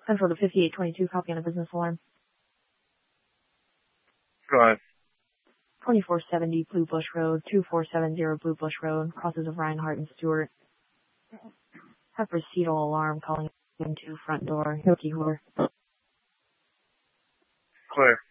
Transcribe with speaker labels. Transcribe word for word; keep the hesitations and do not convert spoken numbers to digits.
Speaker 1: Central to fifty-eight twenty-two, copy on a business alarm.
Speaker 2: Go ahead.
Speaker 1: twenty-four seventy Blue Bush Road, two four seven zero Blue Bush Road, crosses of Reinhardt and Stewart. Have procedural alarm calling into front door. Hilti Hoover.
Speaker 2: Clear.